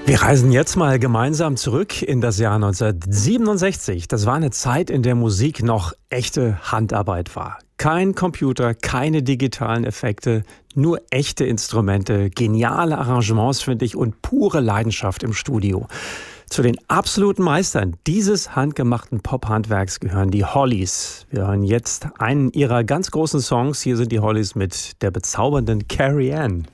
Wir reisen jetzt mal gemeinsam zurück in das Jahr 1967. Das war eine Zeit, in der Musik noch echte Handarbeit war. Kein Computer, keine digitalen Effekte, nur echte Instrumente, geniale Arrangements, finde ich, und pure Leidenschaft im Studio. Zu den absoluten Meistern dieses handgemachten Pop-Handwerks gehören die Hollies. Wir hören jetzt einen ihrer ganz großen Songs. Hier sind die Hollies mit der bezaubernden Carrie Ann.